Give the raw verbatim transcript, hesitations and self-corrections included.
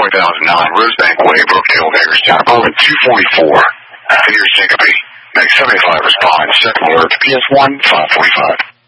twenty thousand nine, Rosebank Way, Brookdale, Hagerstown, Berwyn two forty-four. Here's Jacoby. Make seventy-five respond. Second alert, P S one, five forty-five.